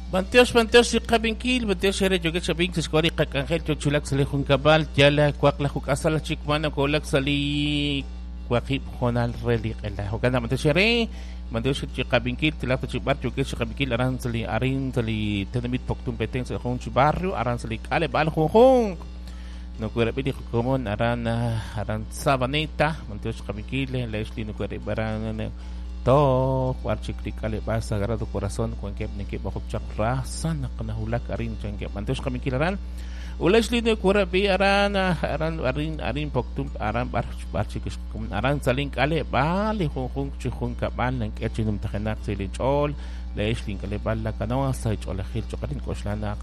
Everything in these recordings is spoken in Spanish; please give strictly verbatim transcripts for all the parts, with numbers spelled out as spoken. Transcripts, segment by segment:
Banteos, banteos, si cabinkil, banteos, ere yo que sabing se escori kakangel, yo chulak sali junkabal, yala, cuacla jucasala chikmana, colak sali cuacip jonal reli, la jugada banteos, ere, banteos, si cabinkil, tilata chibar, yo que cabinkil, aran sali, arin sali, tenemit poctum peteng, se hon chibarrio, aran sali, ale bal hong no kuere pidi komon aran aran sabaneta, banteos cabinkil, la isli no kuere baran to warchikli kali ba Sagrado Corazon kung kep ni kep bakop chak rasa na kanahulak arin chang kep mantos kami kilaran ulas lino kura bi aran aran arin arin poktum aran bar barchikis kum aran saling kali bali kung kung chikung kabal ng etchinum takenak silin chol leish lin kali bala kanawa sa chol khil chokarin koslanak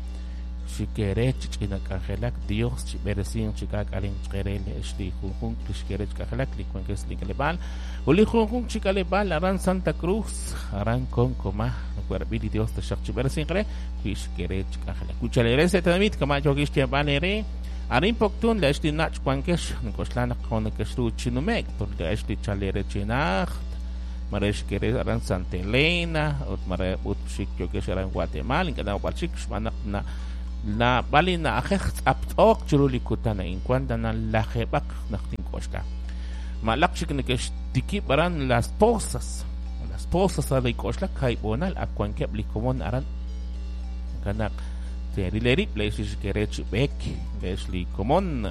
Shikere chichina kangelak Dios chiberesin chikak alin chikere leishli kung chikere kangelak likwan kes likalebal uli kung chikalebal aran Santa Cruz aran con coma kuerbili Dios te shak chiberesin kre kishkere chikangelak kuchalere se tanamit kama jogish ke banere arin poktun leishli nach kwankesh nkoslanak kon kestu chinumek por leishli chalere chinach maresh kere aran Santa Elena ut mare ut shik jogish aran Guatemala kada walchik shmanak na na bali na akhex aptok churuli kutana in cuanta na lajebak naktin koshka malakshik ne kesh diki baran las posas las posas de koshla kai bonal akwan kep likomon aran kanak terileri places kerech bek besli komon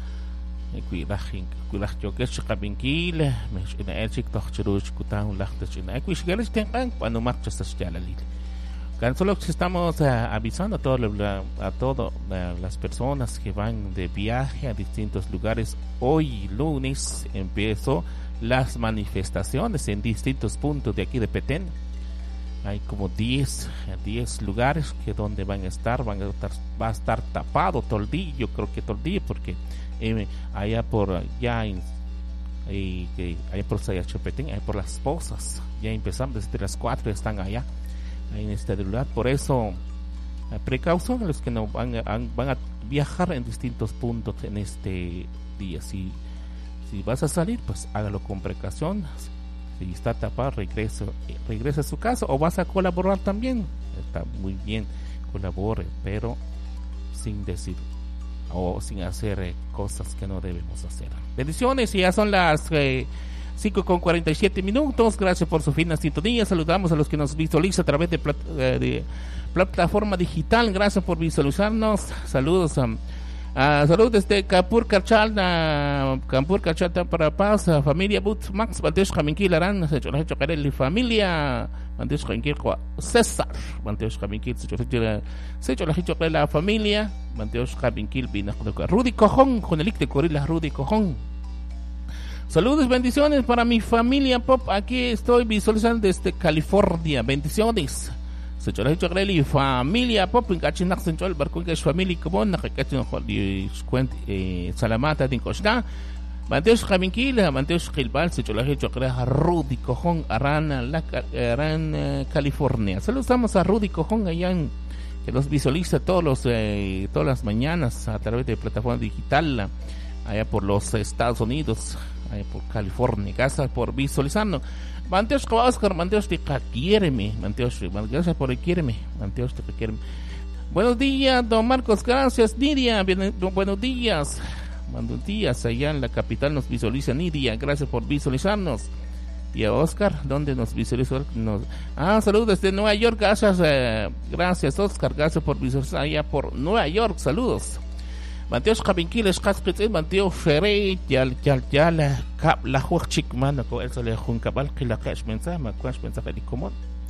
ekwi rachin kulach jokesh kabinkil mesh ina elchik toch churush kutan lachtach ina ekwi shgelish tenkan panu marchas tashjalalil. Solo estamos uh, avisando a todas a todo, uh, las personas que van de viaje a distintos lugares. Hoy lunes empezó las manifestaciones en distintos puntos de aquí de Petén. Hay como diez lugares que donde van a estar, van a estar, va a estar tapado todo el día, yo creo que todo el día, porque eh, allá por ya en, eh, allá por Sayachapetén, allá por las Pozas, ya empezamos desde las cuatro, están allá en este lugar. Por eso precaución a los que no van a, van a viajar en distintos puntos en este día. Si, si vas a salir, pues hágalo con precaución. Si está tapado, regresa, regresa a su casa, o vas a colaborar también, está muy bien, colabore, pero sin decir o sin hacer eh, cosas que no debemos hacer. Bendiciones, y ya son las eh, cinco con cuarenta y siete minutos. Gracias por su fina sintonía. Saludamos a los que nos visualizan a través de, plat eh, de plataforma digital. Gracias por visualizarnos. Saludos um, uh, saludos desde Campur Cachal, uh, Campur Cachal para Paz, uh, familia But Max Bantesh Kaminkil Aran, se chola chocarelli familia Bantesh Kaminkil César Bantesh Kaminkil se chola se chola chocarella familia Bantesh Kaminkil Bina Rudy Cojón con el de Corilla Rudy Cojón. Saludos, bendiciones para mi familia Pop. Aquí estoy visualizando desde California. Bendiciones. Se chola chocarelli familia Pop en Cachinak Central Barco que es familia como na Cachin Holly Squent Salamata din Costa. Banteos Kaminkil, Banteos Gilbal, se chola chocarella Rudy Cojón Aran la Aran California. Saludamos a Rudy Cojón allá en, que los visualiza todos los eh, todas las mañanas a través de plataforma digital allá por los Estados Unidos, allá por California. Gracias por visualizarnos. Manteos Oscar, Manteos te quiéreme, Manteos, gracias por el quiéreme, Manteos te quiéreme. Buenos días, don Marcos, gracias, Nidia, bien, buenos días, buenos días, allá en la capital nos visualiza Nidia, gracias por visualizarnos. Y a Oscar, ¿dónde nos visualiza? Nos... Ah, saludos desde Nueva York, gracias, eh, gracias Oscar, gracias por visualizar allá por Nueva York, saludos. Manteos Kaminkil es Caspet, Manteos Ferre, Yal Yal Yal, Cap la Huachik Man, co el sole Juncabal, que la cash mensaje, ma cash mensaje de común.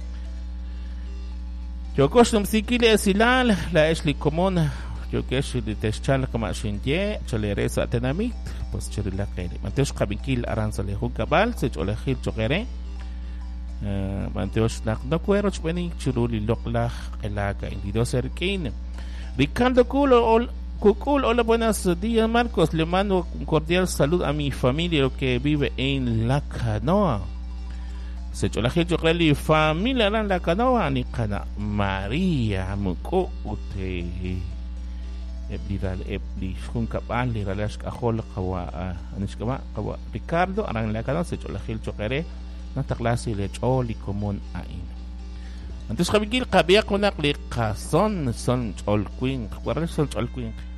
Yo costum sikile silal, la Ashley común, yo que es de Teschal como Shinje, Choleresa Atenamit, pues Chorila Kere. Manteos Kaminkil aranzale Juncabal, se Cholehil Chogere, Manteos Nakno Cueros, Benny, Churuli Lokla, Elaga, Indido Serkin, Ricardo Culo, Cucul, hola, buenos días Marcos, le mando un cordial saludo a mi familia que vive en La Canoa. Se chola hecho creli familia en La Canoa, ni cana María Muco ute ebdiral ebdi junkabal li relash kahol kawa anishkama kawa Ricardo aran La Canoa se chola hecho creli na taklasi le choli común ain. Entonces, Javier, cabía con la son son olquin, ¿cuál es el olquin?